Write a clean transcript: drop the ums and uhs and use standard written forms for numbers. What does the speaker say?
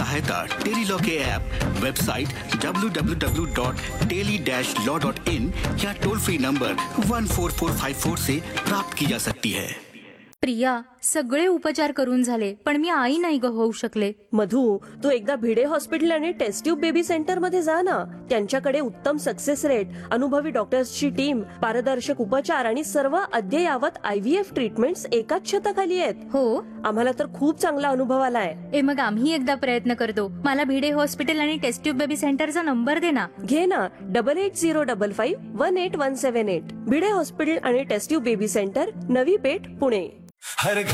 सहायता टेलीलॉ के app, website www.teli-law.in या toll free number 14454 से प्राप्त की जा सकती है। प्रिया, सगळे उपचार करून झाले पण मी आई नाही होऊ शकले. मधु, तू एकदा भिडे हॉस्पिटल आणि टेस्ट ट्यूब बेबी सेंटर मध्ये जा ना. त्यांच्याकडे उत्तम सक्सेस रेट, अनुभवी डॉक्टर्सची टीम, पारदर्शक उपचार आणि सर्व अद्ययावत IVF ट्रीटमेंट्स एकाच छताखाली आहेत. हो, आम्हाला तर खूप चांगला अनुभव आलाय. मग आम्ही एकदा प्रयत्न करतो. मला भिडे हॉस्पिटल आणि टेस्ट ट्यूब बेबी सेंटरचा नंबर दे ना. घे ना, 8805518178. भिडे हॉस्पिटल आणि taste tube baby centre, Navi Peth, Pune. हर